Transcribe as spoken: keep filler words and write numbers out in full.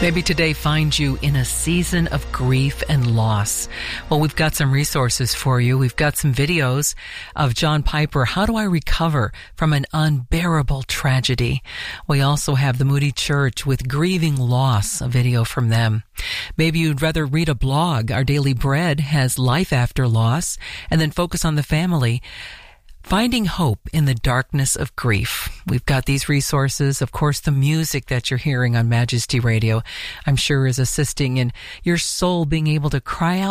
Maybe today finds you in a season of grief and loss. Well, we've got some resources for you. We've got some videos of John Piper. How do I recover from an unbearable tragedy? We also have the Moody Church with Grieving Loss, a video from them. Maybe you'd rather read a blog. Our Daily Bread has Life After Loss, and then Focus on the Family. Finding Hope in the Darkness of Grief. We've got these resources. Of course, the music that you're hearing on Majesty Radio, I'm sure is assisting in your soul being able to cry out